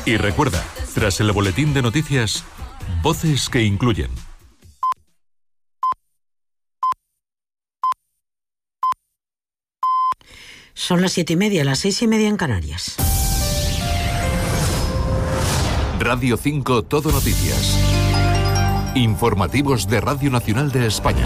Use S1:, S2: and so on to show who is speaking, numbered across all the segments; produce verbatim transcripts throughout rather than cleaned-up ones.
S1: Y recuerda, tras el boletín de noticias, voces que incluyen.
S2: Son las siete y media, las seis y media en Canarias.
S1: Radio cinco Todo Noticias. Informativos de Radio Nacional de España.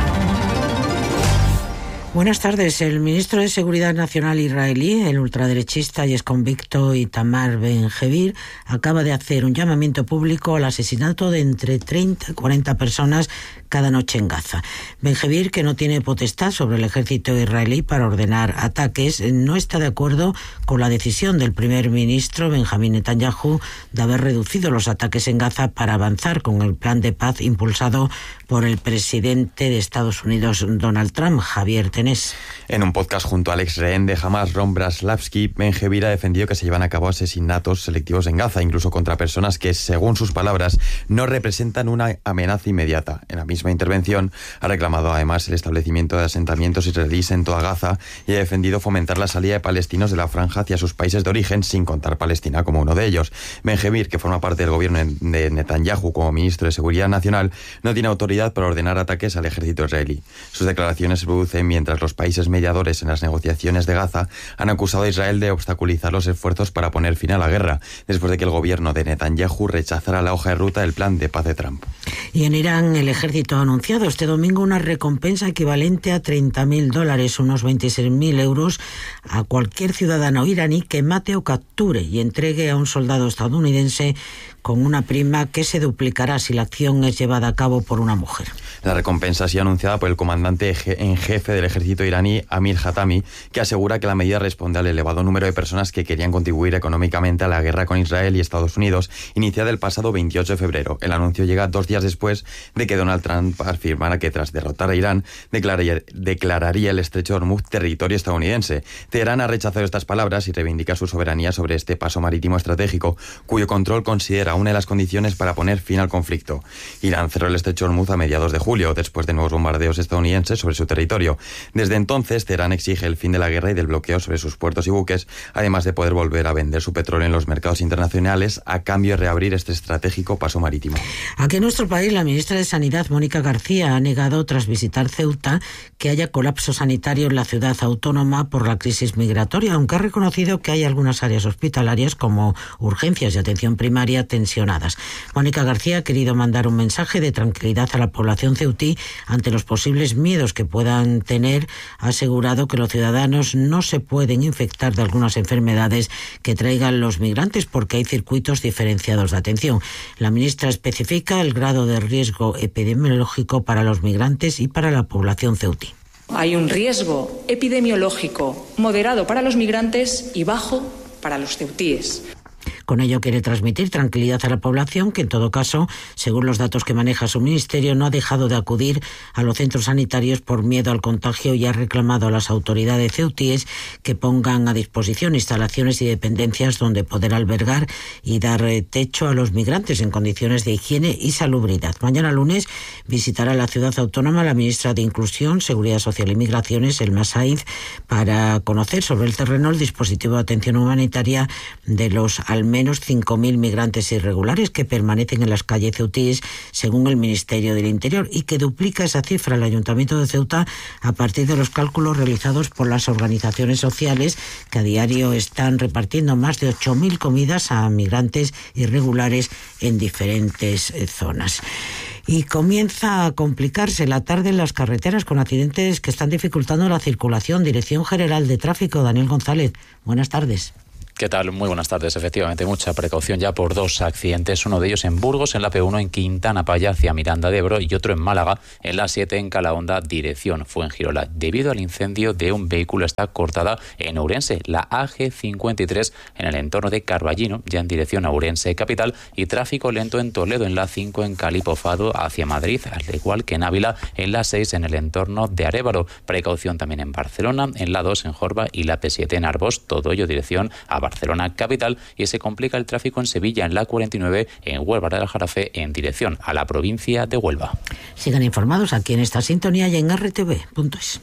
S2: Buenas tardes. El ministro de Seguridad Nacional israelí, el ultraderechista y exconvicto Itamar Ben-Gvir, acaba de hacer un llamamiento público al asesinato de entre treinta y cuarenta personas cada noche en Gaza. Ben-Gvir, que no tiene potestad sobre el ejército israelí para ordenar ataques, no está de acuerdo con la decisión del primer ministro Benjamín Netanyahu de haber reducido los ataques en Gaza para avanzar con el plan de paz impulsado por el presidente de Estados Unidos, Donald Trump. Javier Tenés.
S3: En un podcast junto al ex rehén de Hamas, Ron Braslavsky, Ben-Gvir ha defendido que se llevan a cabo asesinatos selectivos en Gaza, incluso contra personas que, según sus palabras, no representan una amenaza inmediata. En la misma intervención ha reclamado además el establecimiento de asentamientos israelíes en toda Gaza y ha defendido fomentar la salida de palestinos de la franja hacia sus países de origen, sin contar Palestina como uno de ellos. Ben-Gvir, que forma parte del gobierno de Netanyahu como ministro de Seguridad Nacional, no tiene autoridad para ordenar ataques al ejército israelí. Sus declaraciones se producen mientras los países mediadores en las negociaciones de Gaza han acusado a Israel de obstaculizar los esfuerzos para poner fin a la guerra, después de que el gobierno de Netanyahu rechazara la hoja de ruta del plan de paz de Trump.
S2: Y en Irán, el ejército ha anunciado este domingo una recompensa equivalente a treinta mil dólares, unos veintiséis mil euros, a cualquier ciudadano iraní que mate o capture y entregue a un soldado estadounidense, con una prima que se duplicará si la acción es llevada a cabo por una mujer.
S3: La recompensa ha sido anunciada por el comandante en jefe del ejército iraní, Amir Hatami, que asegura que la medida responde al elevado número de personas que querían contribuir económicamente a la guerra con Israel y Estados Unidos, iniciada el pasado veintiocho de febrero. El anuncio llega dos días después de que Donald Trump afirmara que tras derrotar a Irán, declararía, declararía el estrecho de Hormuz territorio estadounidense. Teherán ha rechazado estas palabras y reivindica su soberanía sobre este paso marítimo estratégico, cuyo control considera una de las condiciones para poner fin al conflicto. Irán cerró el estrecho de Hormuz a mediados de julio, después de nuevos bombardeos estadounidenses sobre su territorio. Desde entonces, Teherán exige el fin de la guerra y del bloqueo sobre sus puertos y buques, además de poder volver a vender su petróleo en los mercados internacionales a cambio de reabrir este estratégico paso marítimo.
S2: Aquí en nuestro país, la ministra de Sanidad, Mónica García, ha negado, tras visitar Ceuta, que haya colapso sanitario en la ciudad autónoma por la crisis migratoria, aunque ha reconocido que hay algunas áreas hospitalarias como urgencias y atención primaria tensionadas. Mónica García ha querido mandar un mensaje de tranquilidad a la población ceutí ante los posibles miedos que puedan tener. Ha asegurado que los ciudadanos no se pueden infectar de algunas enfermedades que traigan los migrantes porque hay circuitos diferenciados de atención. La ministra especifica el grado de riesgo epidemiológico para los migrantes y para la población ceutí.
S4: Hay un riesgo epidemiológico moderado para los migrantes y bajo para los ceutíes.
S2: Con ello quiere transmitir tranquilidad a la población, que en todo caso, según los datos que maneja su ministerio, no ha dejado de acudir a los centros sanitarios por miedo al contagio y ha reclamado a las autoridades ceutíes que pongan a disposición instalaciones y dependencias donde poder albergar y dar techo a los migrantes en condiciones de higiene y salubridad. Mañana lunes visitará la ciudad autónoma la ministra de Inclusión, Seguridad Social y Migraciones, Elma Sainz, para conocer sobre el terreno el dispositivo de atención humanitaria de los al menos cinco mil migrantes irregulares que permanecen en las calles ceutíes, según el Ministerio del Interior, y que duplica esa cifra el Ayuntamiento de Ceuta a partir de los cálculos realizados por las organizaciones sociales, que a diario están repartiendo más de ocho mil comidas a migrantes irregulares en diferentes zonas. Y comienza a complicarse la tarde en las carreteras con accidentes que están dificultando la circulación. Dirección General de Tráfico, Daniel González. Buenas tardes.
S5: ¿Qué tal? Muy buenas tardes. Efectivamente, mucha precaución ya por dos accidentes. Uno de ellos en Burgos, en la P uno, en Quintana Paya, hacia Miranda de Ebro, y otro en Málaga, en la siete, en Calahonda, dirección Fuengirola. Debido al incendio de un vehículo está cortada en Ourense, la A G cincuenta y tres, en el entorno de Carballino, ya en dirección a Ourense capital, y tráfico lento en Toledo, en la cinco, en Calipofado, hacia Madrid, al igual que en Ávila, en la seis, en el entorno de Arévalo. Precaución también en Barcelona, en la dos, en Jorba, y la P siete, en Arbós, todo ello dirección a Barcelona capital, y se complica el tráfico en Sevilla, en la cuarenta y nueve, en Huelva del Aljarafe, en dirección a la provincia de Huelva.
S2: Sigan informados aquí en esta sintonía y en R T V punto es.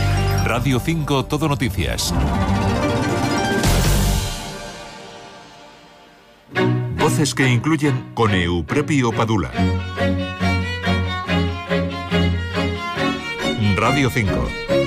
S1: Radio cinco Todo Noticias. Voces que incluyen con Euprepio Padula. Radio cinco.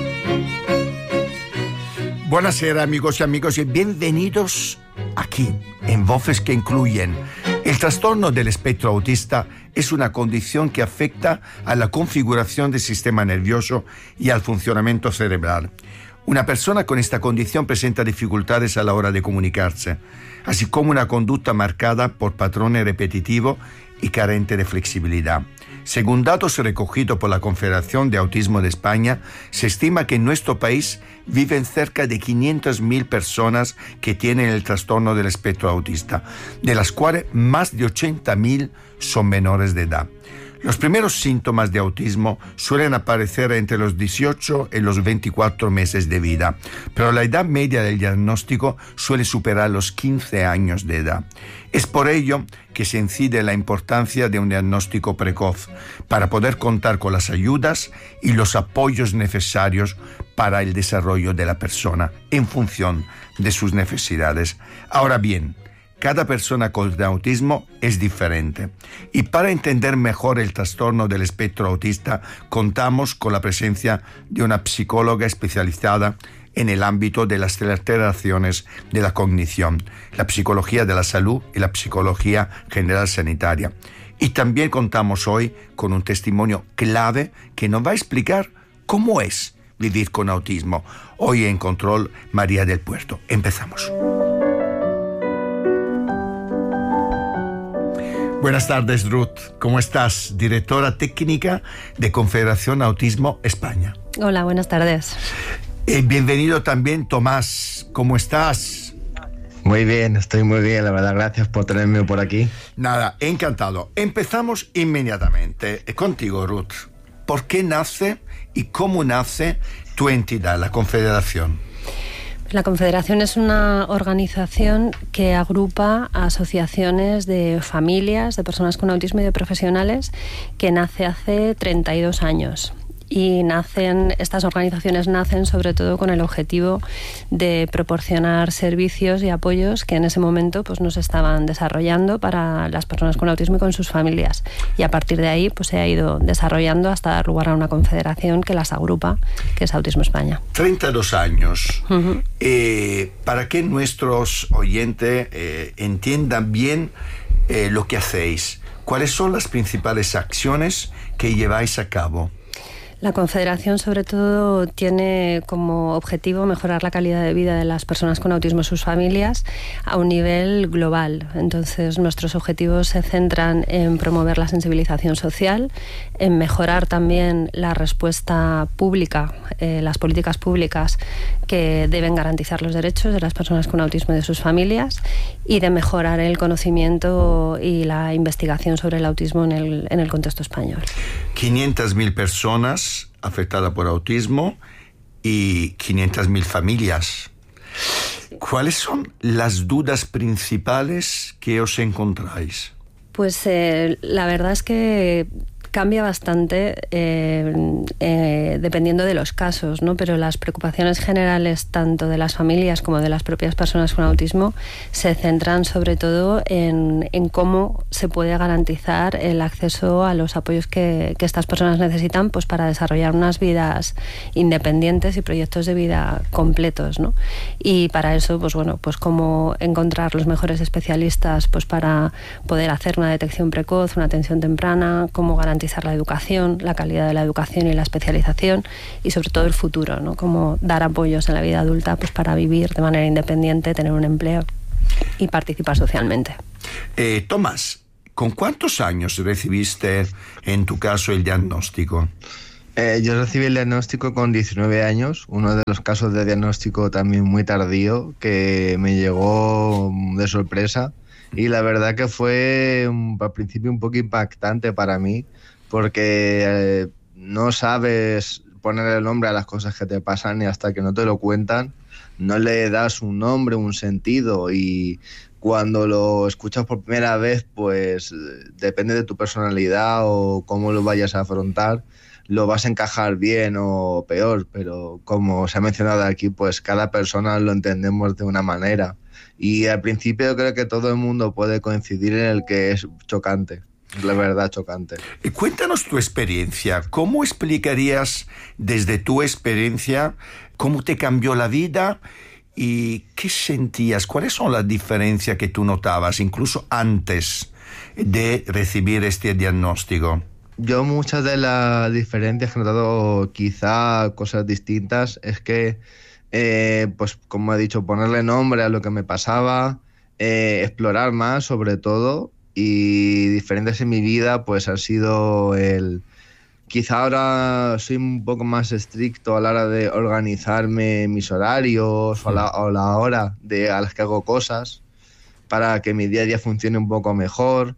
S6: Buonasera amigos y amigos y bienvenidos aquí en Voces que incluyen. El trastorno del espectro autista es una condición que afecta a la configuración del sistema nervioso y al funcionamiento cerebral. Una persona con esta condición presenta dificultades a la hora de comunicarse, así como una conducta marcada por patrones repetitivos y carente de flexibilidad. Según datos recogidos por la Confederación de Autismo de España, se estima que en nuestro país viven cerca de quinientas mil personas que tienen el trastorno del espectro autista, de las cuales más de ochenta mil son menores de edad. Los primeros síntomas de autismo suelen aparecer entre los dieciocho y los veinticuatro meses de vida, pero la edad media del diagnóstico suele superar los quince años de edad. Es por ello que se incide en la importancia de un diagnóstico precoz para poder contar con las ayudas y los apoyos necesarios para el desarrollo de la persona en función de sus necesidades. Ahora bien, cada persona con autismo es diferente y para entender mejor el trastorno del espectro autista contamos con la presencia de una psicóloga especializada en el ámbito de las alteraciones de la cognición, la psicología de la salud y la psicología general sanitaria. Y también contamos hoy con un testimonio clave que nos va a explicar cómo es vivir con autismo. Hoy en Control, María del Puerto. Empezamos. Buenas tardes, Ruth. ¿Cómo estás? Directora técnica de Confederación Autismo España.
S7: Hola, buenas tardes.
S6: Eh, bienvenido también, Tomás. ¿Cómo estás?
S8: Muy bien, estoy muy bien, la verdad. Gracias por tenerme por aquí.
S6: Nada, encantado. Empezamos inmediatamente contigo, Ruth. ¿Por qué nace y cómo nace tu entidad, la Confederación?
S7: La Confederación es una organización que agrupa a asociaciones de familias, de personas con autismo y de profesionales, que nace hace treinta y dos años. Y nacen, estas organizaciones nacen sobre todo con el objetivo de proporcionar servicios y apoyos que en ese momento pues, no se estaban desarrollando para las personas con autismo y con sus familias. Y a partir de ahí pues, se ha ido desarrollando hasta dar lugar a una confederación que las agrupa, que es Autismo España.
S6: treinta y dos años.
S7: Uh-huh.
S6: Eh, para que nuestros oyentes eh, entiendan bien eh, lo que hacéis, ¿cuáles son las principales acciones que lleváis a cabo?
S7: La Confederación, sobre todo, tiene como objetivo mejorar la calidad de vida de las personas con autismo y sus familias a un nivel global. Entonces, nuestros objetivos se centran en promover la sensibilización social, en mejorar también la respuesta pública, eh, las políticas públicas que deben garantizar los derechos de las personas con autismo y de sus familias, y de mejorar el conocimiento y la investigación sobre el autismo en el, en el contexto español.
S6: quinientas mil personas afectadas por autismo y quinientas mil familias. ¿Cuáles son las dudas principales que os encontráis?
S7: Pues eh, la verdad es que cambia bastante eh, eh, dependiendo de los casos, ¿no? Pero las preocupaciones generales tanto de las familias como de las propias personas con autismo se centran sobre todo en, en cómo se puede garantizar el acceso a los apoyos que, que estas personas necesitan pues, para desarrollar unas vidas independientes y proyectos de vida completos, ¿no? Y para eso, pues bueno, pues cómo encontrar los mejores especialistas pues, para poder hacer una detección precoz, una atención temprana, cómo garantizar la educación, la calidad de la educación y la especialización y sobre todo el futuro, ¿no? Cómo dar apoyos en la vida adulta pues para vivir de manera independiente, tener un empleo y participar socialmente.
S6: Eh, Tomás, ¿con cuántos años recibiste en tu caso el diagnóstico?
S8: Eh, yo recibí el diagnóstico con diecinueve años, uno de los casos de diagnóstico también muy tardío que me llegó de sorpresa. Y la verdad que fue un, al principio un poco impactante para mí, porque eh, no sabes poner el nombre a las cosas que te pasan y hasta que no te lo cuentan, no le das un nombre, un sentido, y cuando lo escuchas por primera vez, pues depende de tu personalidad o cómo lo vayas a afrontar, lo vas a encajar bien o peor, pero como se ha mencionado aquí, pues cada persona lo entendemos de una manera. Y al principio creo que todo el mundo puede coincidir en el que es chocante, la verdad chocante.
S6: Cuéntanos tu experiencia. ¿Cómo explicarías desde tu experiencia cómo te cambió la vida y qué sentías? ¿Cuáles son las diferencias que tú notabas incluso antes de recibir este diagnóstico?
S8: Yo muchas de las diferencias que he notado, quizá cosas distintas, es que, eh, pues como he dicho, ponerle nombre a lo que me pasaba, eh, explorar más sobre todo, y diferentes en mi vida pues han sido el... Quizá ahora soy un poco más estricto a la hora de organizarme mis horarios sí. o, la, o la hora de, a las que hago cosas para que mi día a día funcione un poco mejor.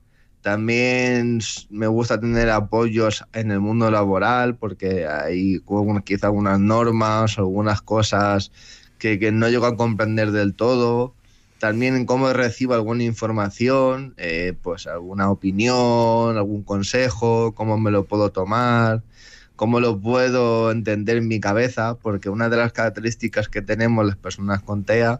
S8: También me gusta tener apoyos en el mundo laboral porque hay quizá algunas normas, algunas cosas que, que no llego a comprender del todo. También en cómo recibo alguna información, eh, pues alguna opinión, algún consejo, cómo me lo puedo tomar, cómo lo puedo entender en mi cabeza, porque una de las características que tenemos las personas con T E A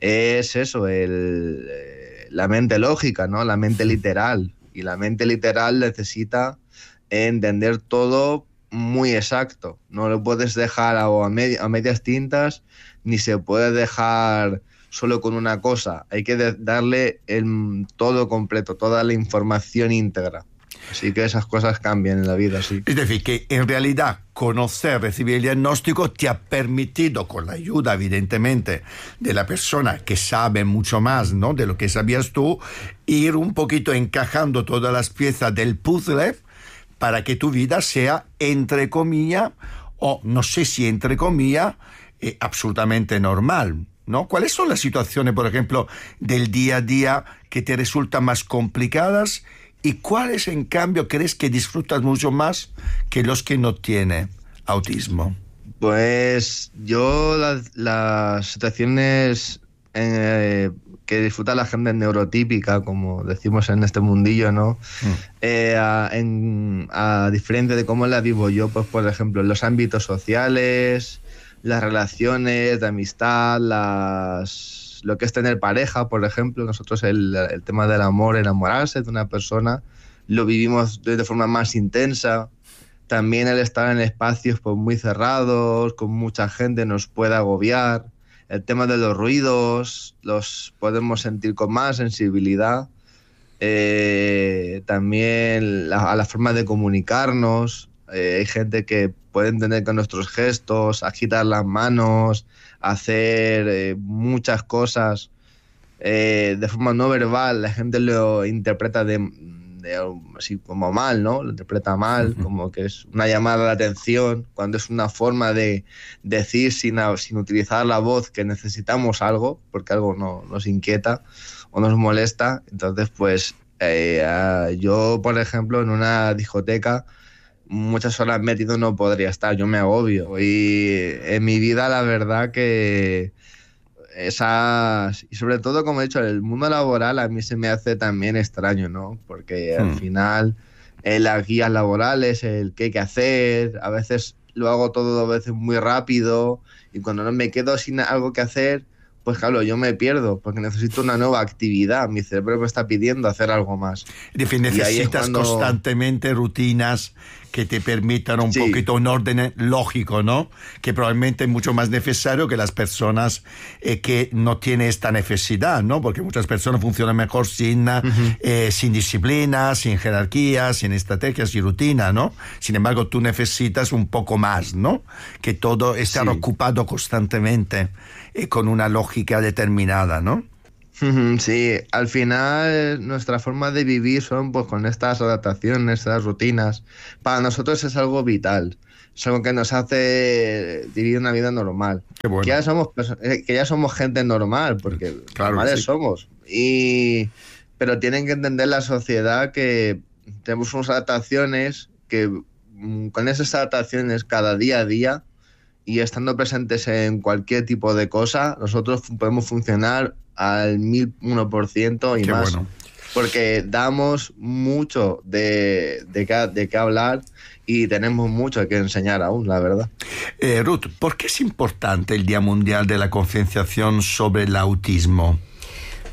S8: es eso, el, eh, la mente lógica, ¿no? La mente literal. Y la mente literal necesita entender todo muy exacto. No lo puedes dejar a, a, med- a medias tintas, ni se puede dejar solo con una cosa. Hay que de- darle el todo completo, toda la información íntegra. Así que esas cosas cambian en la vida, sí.
S6: Es decir, que en realidad conocer, recibir el diagnóstico te ha permitido, con la ayuda evidentemente de la persona que sabe mucho más, ¿no?, de lo que sabías tú, ir un poquito encajando todas las piezas del puzzle para que tu vida sea, entre comillas, o no sé si entre comillas, eh, absolutamente normal, ¿no? ¿Cuáles son las situaciones, por ejemplo, del día a día que te resultan más complicadas? ¿Y cuáles, en cambio, crees que disfrutas mucho más que los que no tienen autismo?
S8: Pues yo las, las situaciones eh, que disfruta la gente neurotípica, como decimos en este mundillo, ¿no? Mm. Eh, a, en, a diferencia de cómo la vivo yo, pues por ejemplo, en los ámbitos sociales, las relaciones de amistad, las... lo que es tener pareja, por ejemplo. Nosotros el, el tema del amor, enamorarse de una persona, lo vivimos de, de forma más intensa. También el estar en espacios pues, muy cerrados, con mucha gente, nos puede agobiar. El tema de los ruidos, los podemos sentir con más sensibilidad. Eh, también la, a la forma de comunicarnos. Eh, hay gente que puede entender con nuestros gestos, agitar las manos, hacer eh, muchas cosas eh, de forma no verbal. La gente lo interpreta de, de así como mal, ¿no? Lo interpreta mal, uh-huh. como que es una llamada de atención, cuando es una forma de decir sin, sin utilizar la voz que necesitamos algo, porque algo no, nos inquieta o nos molesta. Entonces, pues eh, uh, yo, por ejemplo, en una discoteca muchas horas metido no podría estar, yo me agobio. Y en mi vida la verdad que esas... Y sobre todo, como he dicho, el mundo laboral a mí se me hace también extraño, ¿no? Porque hmm. al final eh, las guías laborales, el qué hay que hacer, a veces lo hago todo a veces muy rápido y cuando no me quedo sin algo que hacer, pues claro, yo me pierdo porque necesito una nueva actividad. Mi cerebro me está pidiendo hacer algo más.
S6: En fin, necesitas cuando... constantemente rutinas que te permitan un sí. poquito un orden lógico, ¿no? Que probablemente es mucho más necesario que las personas eh, que no tienen esta necesidad, ¿no? Porque muchas personas funcionan mejor sin, uh-huh. eh, sin disciplina, sin jerarquía, sin estrategias, sin rutina, ¿no? Sin embargo, tú necesitas un poco más, ¿no? Que todo esté sí. ocupado constantemente y con una lógica determinada, ¿no?
S8: Sí, al final nuestra forma de vivir son pues con estas adaptaciones, estas rutinas. Para nosotros es algo vital, es algo que nos hace vivir una vida normal. Qué bueno. Que ya somos que ya somos gente normal, porque
S6: claro,
S8: normales
S6: sí.
S8: somos. Y pero tienen que entender la sociedad que tenemos unas adaptaciones que con esas adaptaciones cada día a día y estando presentes en cualquier tipo de cosa, nosotros podemos funcionar al mil uno por ciento y
S6: Qué
S8: más.
S6: Bueno.
S8: Porque damos mucho de, de, qué, de qué hablar y tenemos mucho que enseñar aún, la verdad.
S6: Eh, Ruth, ¿por qué es importante el Día Mundial de la Concienciación sobre el Autismo?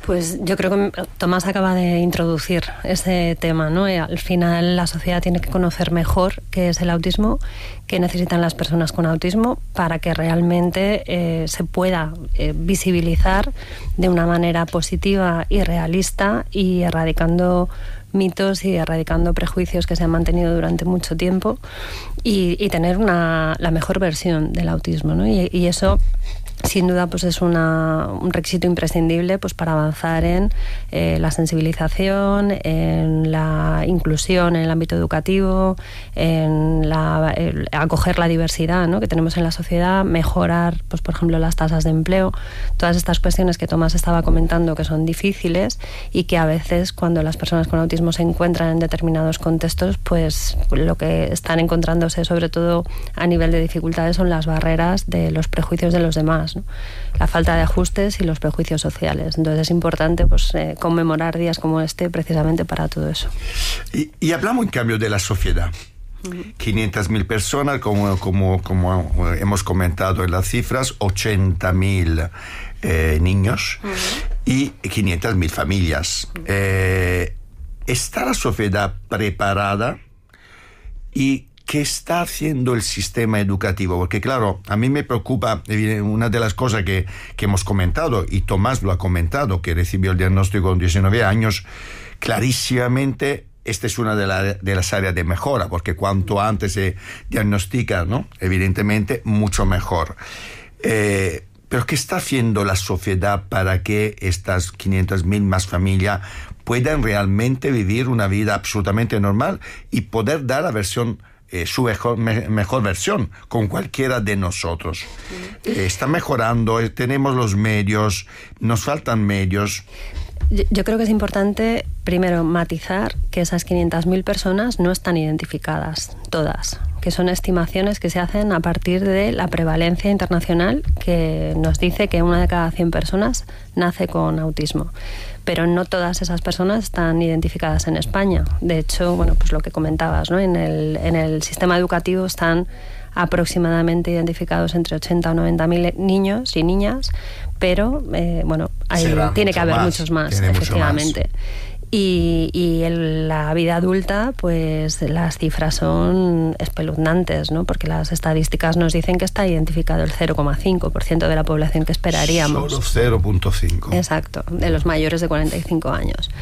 S7: Pues yo creo que Tomás acaba de introducir ese tema, ¿no? Al final la sociedad tiene que conocer mejor qué es el autismo, qué necesitan las personas con autismo para que realmente eh, se pueda eh, visibilizar de una manera positiva y realista y erradicando mitos y erradicando prejuicios que se han mantenido durante mucho tiempo y, y tener una, la mejor versión del autismo, ¿no? Y, y eso sin duda pues es una, un requisito imprescindible pues para avanzar en eh, la sensibilización, en la inclusión en el ámbito educativo, en la, el, acoger la diversidad, ¿no?, que tenemos en la sociedad, mejorar pues por ejemplo las tasas de empleo, todas estas cuestiones que Tomás estaba comentando que son difíciles y que a veces cuando las personas con autismo se encuentran en determinados contextos pues lo que están encontrándose sobre todo a nivel de dificultades son las barreras de los prejuicios de los demás, ¿no? La falta de ajustes y los prejuicios sociales. Entonces es importante pues, eh, conmemorar días como este precisamente para todo eso.
S6: Y, y hablamos en cambio de la sociedad. Uh-huh. quinientas mil personas, como, como, como hemos comentado en las cifras, ochenta mil eh, niños uh-huh. y quinientas mil familias. Uh-huh. Eh, ¿Está la sociedad preparada? Y ¿qué está haciendo el sistema educativo? Porque claro, a mí me preocupa una de las cosas que, que hemos comentado, y Tomás lo ha comentado, que recibió el diagnóstico con diecinueve años, clarísimamente esta es una de, la, de las áreas de mejora, porque cuanto antes se diagnostica, ¿no?, evidentemente, mucho mejor. Eh, pero ¿qué está haciendo la sociedad para que estas quinientas mil más familias puedan realmente vivir una vida absolutamente normal y poder dar la versión Eh, su mejor, me, mejor versión con cualquiera de nosotros? Eh, está mejorando, eh, tenemos los medios, nos faltan medios.
S7: Yo, yo creo que es importante primero matizar que esas quinientas mil personas no están identificadas todas, que son estimaciones que se hacen a partir de la prevalencia internacional que nos dice que una de cada cien personas nace con autismo. Pero no todas esas personas están identificadas en España. De hecho, bueno, pues lo que comentabas, ¿no?, en el, en el sistema educativo están aproximadamente identificados entre ochenta o noventa mil niños y niñas, pero eh, bueno, hay, tiene que haber más, muchos más, efectivamente. Mucho más. Y, y en la vida adulta, pues las cifras son espeluznantes, ¿no? Porque las estadísticas nos dicen que está identificado el cero coma cinco por ciento de la población que esperaríamos.
S6: Solo cero coma cinco.
S7: Exacto, de los mayores de cuarenta y cinco años.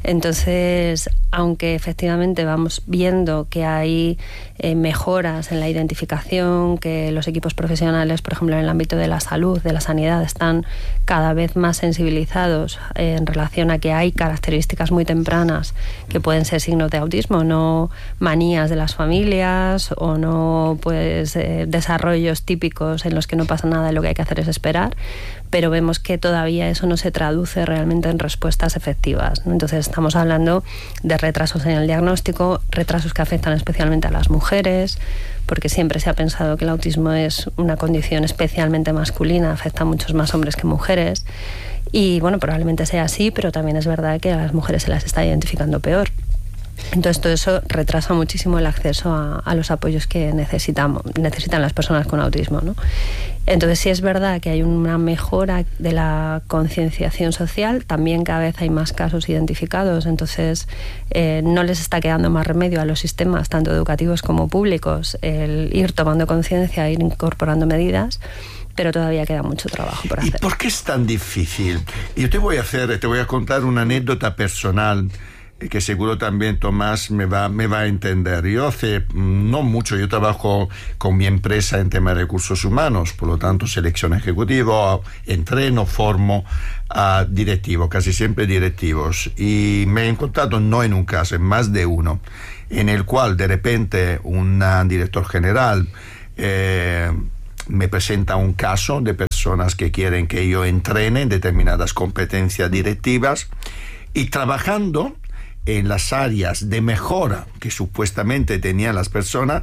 S7: Entonces, aunque efectivamente vamos viendo que hay eh, mejoras en la identificación, que los equipos profesionales, por ejemplo, en el ámbito de la salud, de la sanidad, están cada vez más sensibilizados eh, en relación a que hay características muy tempranas que pueden ser signos de autismo, no manías de las familias o no pues eh, desarrollos típicos en los que no pasa nada y lo que hay que hacer es esperar, pero vemos que todavía eso no se traduce realmente en respuestas efectivas, ¿no? Entonces estamos hablando de retrasos en el diagnóstico, retrasos que afectan especialmente a las mujeres, porque siempre se ha pensado que el autismo es una condición especialmente masculina, afecta a muchos más hombres que mujeres. Y bueno, probablemente sea así, pero también es verdad que a las mujeres se las está identificando peor. Entonces todo eso retrasa muchísimo el acceso a, a los apoyos que necesitamos, necesitan las personas con autismo, ¿no? Entonces sí es verdad que hay una mejora de la concienciación social, también cada vez hay más casos identificados, entonces eh, no les está quedando más remedio a los sistemas, tanto educativos como públicos, el ir tomando conciencia, ir incorporando medidas, pero todavía queda mucho trabajo por hacer.
S6: ¿Y por qué es tan difícil? Yo te voy a hacer, te voy a contar una anécdota personal que seguro también Tomás me va, me va a entender. Yo hace no mucho, yo trabajo con mi empresa en temas de recursos humanos, por lo tanto selección ejecutiva, entreno, formo a directivos, casi siempre directivos, y me he encontrado no en un caso, en más de uno, en el cual de repente un director general eh, me presenta un caso de personas que quieren que yo entrene en determinadas competencias directivas, y trabajando en las áreas de mejora que supuestamente tenían las personas,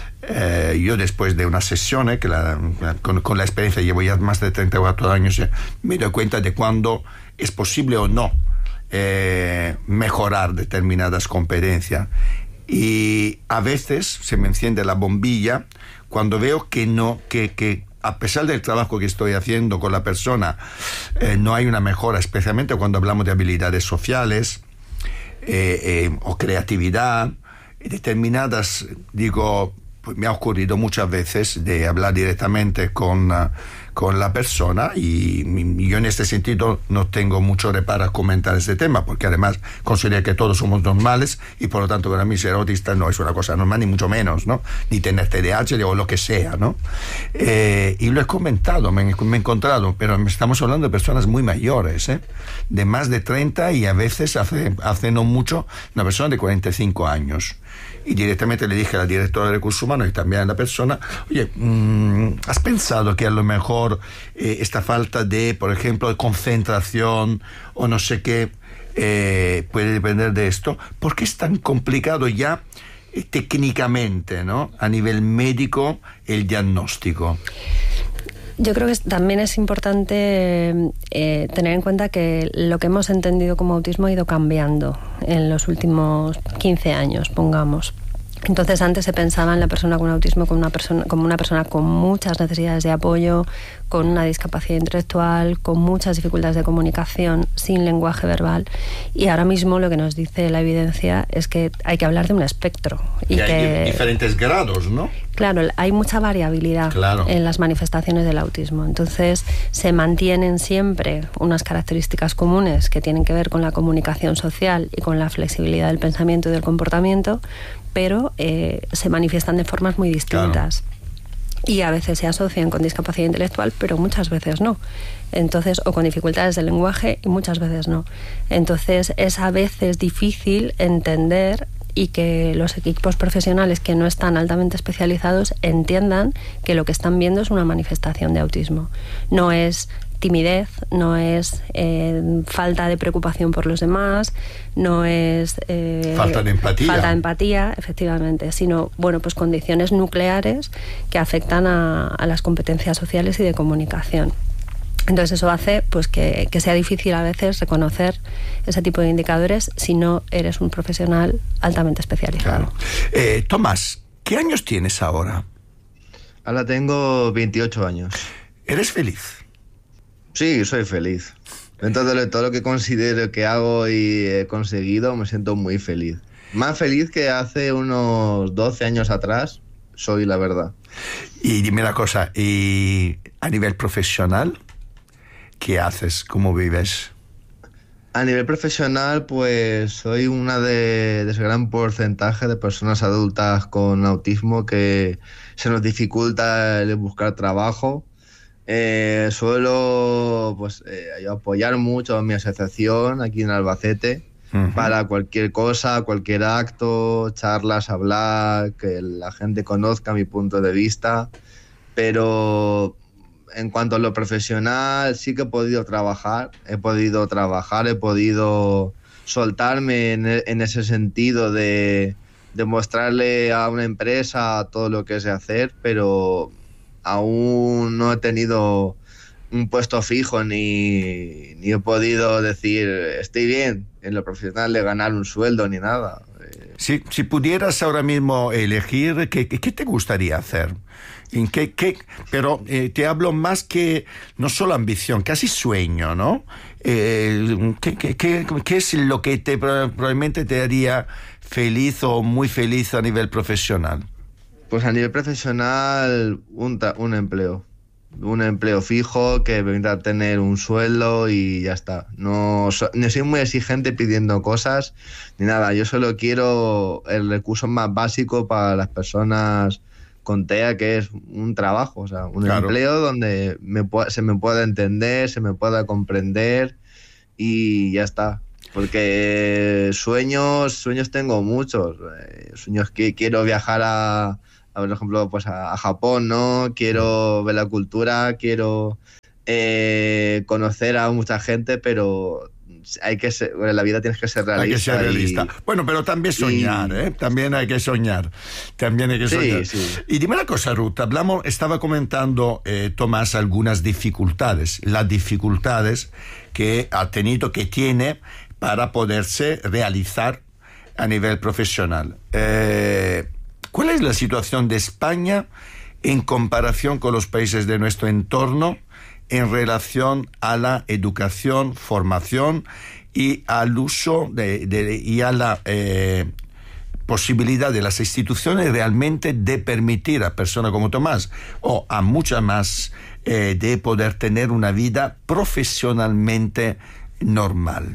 S6: eh, yo después de una sesión, eh, que la, con, con la experiencia, llevo ya más de treinta y cuatro años, eh, me doy cuenta de cuándo es posible o no eh, mejorar determinadas competencias. Y a veces se me enciende la bombilla cuando veo que no, que, que a pesar del trabajo que estoy haciendo con la persona, eh, no hay una mejora, especialmente cuando hablamos de habilidades sociales eh, eh, o creatividad, determinadas, digo, pues me ha ocurrido muchas veces de hablar directamente con, uh, con la persona y, y yo en este sentido no tengo mucho reparo a comentar este tema, porque además considero que todos somos normales y por lo tanto para mí ser autista no es una cosa normal, ni mucho menos, ¿no? Ni tener T D A H o lo que sea, ¿no? Eh, y lo he comentado, me, me he encontrado, pero estamos hablando de personas muy mayores, ¿eh? De más de treinta y a veces hace, hace no mucho una persona de cuarenta y cinco años. Y directamente le dije a la directora de Recursos Humanos y también a la persona, oye, mmm, ¿has pensado que a lo mejor eh, esta falta de, por ejemplo, de concentración o no sé qué eh, puede depender de esto? ¿Por qué es tan complicado ya eh, técnicamente, ¿no? A nivel médico, el diagnóstico?
S7: Yo creo que también es importante eh, tener en cuenta que lo que hemos entendido como autismo ha ido cambiando en los últimos quince años, pongamos. Entonces antes se pensaba en la persona con autismo como una persona, como una persona con muchas necesidades de apoyo, con una discapacidad intelectual, con muchas dificultades de comunicación, sin lenguaje verbal. Y ahora mismo lo que nos dice la evidencia es que hay que hablar de un espectro. Y,
S6: y
S7: que,
S6: hay diferentes grados, ¿no?
S7: Claro, hay mucha variabilidad
S6: claro.
S7: en las manifestaciones del autismo. Entonces se mantienen siempre unas características comunes que tienen que ver con la comunicación social y con la flexibilidad del pensamiento y del comportamiento, pero eh, se manifiestan de formas muy distintas. Claro. Y a veces se asocian con discapacidad intelectual, pero muchas veces no. Entonces, o con dificultades del lenguaje y muchas veces no. Entonces es a veces difícil entender y que los equipos profesionales que no están altamente especializados entiendan que lo que están viendo es una manifestación de autismo. No es timidez, no es eh, falta de preocupación por los demás, no es eh,
S6: falta de empatía.
S7: Falta de empatía, efectivamente, sino bueno, pues condiciones nucleares que afectan a, a las competencias sociales y de comunicación. Entonces eso hace pues que, que sea difícil a veces reconocer ese tipo de indicadores si no eres un profesional altamente especializado.
S6: Claro. Eh, Tomás, ¿qué años tienes ahora?
S8: Ahora tengo veintiocho años.
S6: ¿Eres feliz?
S8: Sí, soy feliz. Dentro de todo lo que considero que hago y he conseguido, me siento muy feliz. Más feliz que hace unos doce años atrás, soy la verdad.
S6: Y dime una cosa, ¿y a nivel profesional qué haces? ¿Cómo vives?
S8: A nivel profesional, pues soy una de, de ese gran porcentaje de personas adultas con autismo que se nos dificulta el buscar trabajo. Eh, suelo pues, eh, apoyar mucho a mi asociación aquí en Albacete uh-huh. para cualquier cosa, cualquier acto, charlas, hablar, que la gente conozca mi punto de vista. Pero en cuanto a lo profesional, sí que he podido trabajar, he podido trabajar, he podido soltarme en, en ese sentido de, de mostrarle a una empresa todo lo que sé hacer, pero aún no he tenido un puesto fijo ni, ni he podido decir estoy bien en lo profesional de ganar un sueldo ni nada.
S6: Si, si pudieras ahora mismo elegir, ¿qué, qué te gustaría hacer? ¿En qué, qué? Pero eh, te hablo más que, no solo ambición, casi sueño, ¿no? Eh, ¿qué, qué, qué, ¿Qué es lo que te, probablemente te haría feliz o muy feliz a nivel profesional?
S8: Pues a nivel profesional, un, un empleo. Un empleo fijo que me permita tener un sueldo y ya está. No, so, no soy muy exigente pidiendo cosas ni nada. Yo solo quiero el recurso más básico para las personas con T E A, que es un trabajo, o sea, un claro. empleo donde me, se me pueda entender, se me pueda comprender y ya está. Porque sueños, sueños tengo muchos. Sueños que quiero viajar a... por ejemplo, pues a, a Japón, ¿no? Quiero ver la cultura, quiero eh, conocer a mucha gente, pero hay que ser, bueno, en la vida tienes que ser realista.
S6: Hay que ser realista.
S8: Y,
S6: bueno, pero también soñar, y... ¿eh? También hay que soñar. También hay que soñar.
S8: Sí, sí.
S6: Y dime una cosa, Ruth, hablamos, estaba comentando eh, Tomás algunas dificultades, las dificultades que ha tenido, que tiene para poderse realizar a nivel profesional. Eh, ¿Cuál es la situación de España en comparación con los países de nuestro entorno en relación a la educación, formación y al uso de, de, y a la eh, posibilidad de las instituciones realmente de permitir a personas como Tomás o a muchas más eh, de poder tener una vida profesionalmente normal.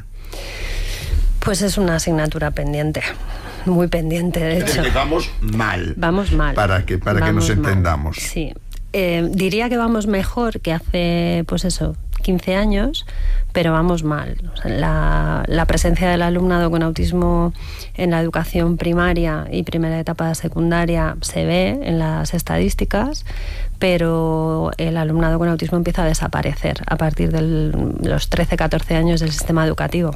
S7: Pues es una asignatura pendiente, muy pendiente, de hecho.
S6: Vamos mal.
S7: Vamos mal.
S6: Para que, para que nos entendamos.
S7: Mal. Sí. Eh, diría que vamos mejor que hace, pues eso, quince años, pero vamos mal. O sea, la, la presencia del alumnado con autismo en la educación primaria y primera etapa de secundaria se ve en las estadísticas, pero el alumnado con autismo empieza a desaparecer a partir de los trece catorce años del sistema educativo.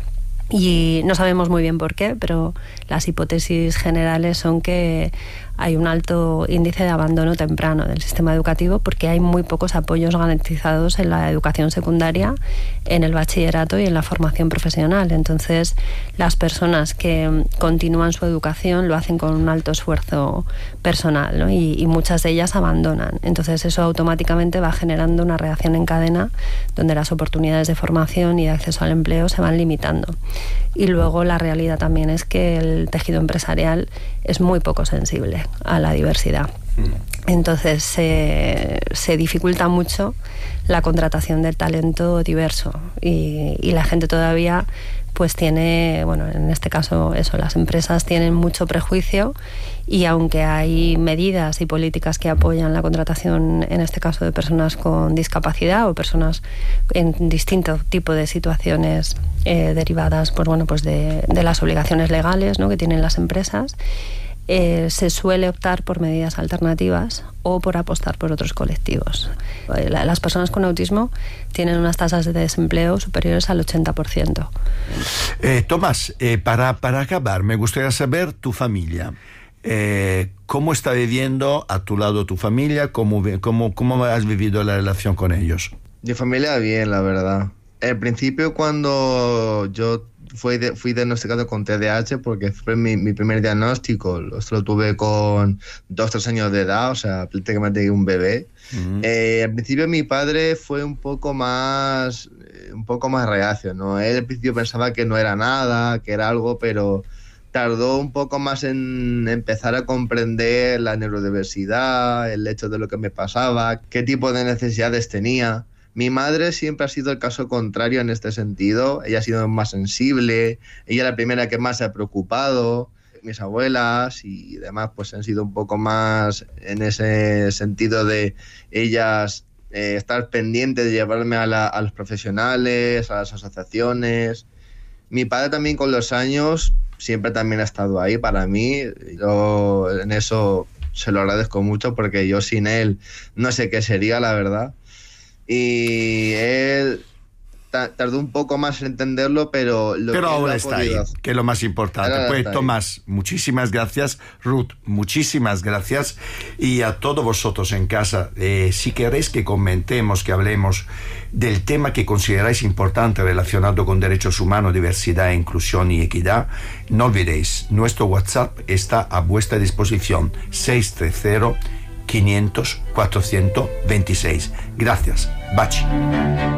S7: Y no sabemos muy bien por qué, pero las hipótesis generales son que hay un alto índice de abandono temprano del sistema educativo porque hay muy pocos apoyos garantizados en la educación secundaria, en el bachillerato y en la formación profesional. Entonces, las personas que continúan su educación lo hacen con un alto esfuerzo personal, ¿no? y, y muchas de ellas abandonan. Entonces, eso automáticamente va generando una reacción en cadena donde las oportunidades de formación y de acceso al empleo se van limitando. Y luego la realidad también es que el tejido empresarial es muy poco sensible a la diversidad. Entonces se, se dificulta mucho la contratación del talento diverso y, y la gente todavía pues tiene, bueno, en este caso eso, las empresas tienen mucho prejuicio y aunque hay medidas y políticas que apoyan la contratación, en este caso de personas con discapacidad o personas en distinto tipo de situaciones eh, derivadas pues, bueno, pues de, de las obligaciones legales, ¿no? que tienen las empresas, Eh, se suele optar por medidas alternativas o por apostar por otros colectivos. Las personas con autismo tienen unas tasas de desempleo superiores al ochenta por ciento.
S6: Eh, Tomás, eh, para, para acabar, me gustaría saber tu familia. Eh, ¿Cómo está viviendo a tu lado tu familia? ¿Cómo, cómo, cómo has vivido la relación con ellos?
S8: Mi familia bien, la verdad. Al principio, cuando yo Fui, de, fui diagnosticado con T D A H porque fue mi, mi primer diagnóstico. Esto lo tuve con dos, tres años de edad, o sea, prácticamente un bebé. Uh-huh. Eh, al principio mi padre fue un poco más, un poco más reacio, ¿no? Él al principio pensaba que no era nada, que era algo, pero tardó un poco más en empezar a comprender la neurodiversidad, el hecho de lo que me pasaba, qué tipo de necesidades tenía. Mi madre siempre ha sido el caso contrario en este sentido. Ella ha sido más sensible, ella es la primera que más se ha preocupado. Mis abuelas y demás pues han sido un poco más en ese sentido de ellas eh, estar pendientes de llevarme a, la, a los profesionales, a las asociaciones. Mi padre también con los años siempre también ha estado ahí para mí. Yo en eso se lo agradezco mucho porque yo sin él no sé qué sería, la verdad. Y él ta- tardó un poco más en entenderlo, pero... Lo
S6: pero
S8: que
S6: ahora está ahí,
S8: hacer.
S6: que es lo más importante. Ahora pues Tomás, ahí. Muchísimas gracias. Ruth, muchísimas gracias. Y a todos vosotros en casa, eh, si queréis que comentemos, que hablemos del tema que consideráis importante relacionado con derechos humanos, diversidad, inclusión y equidad, no olvidéis, nuestro WhatsApp está a vuestra disposición, seis tres cero, quinientos, cuatrocientos veintiséis. Gracias. Bachi.